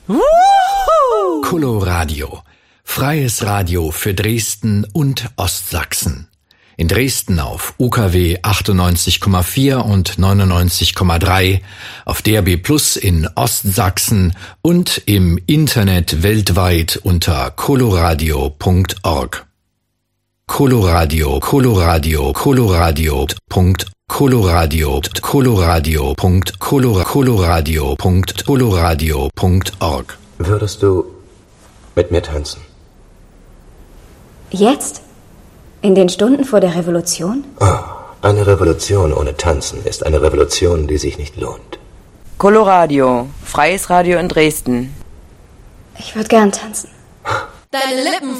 Coloradio. Freies Radio für Dresden und Ostsachsen. In Dresden auf UKW 98,4 und 99,3, auf DAB+ in Ostsachsen und im Internet weltweit unter coloradio.org. Coloradio, Coloradio, Coloradio. Coloradio.org. Würdest du mit mir tanzen? Jetzt? In den Stunden vor der Revolution? Oh, eine Revolution ohne Tanzen ist eine Revolution, die sich nicht lohnt. Coloradio, freies Radio in Dresden. Ich würde gern tanzen. Deine Lippen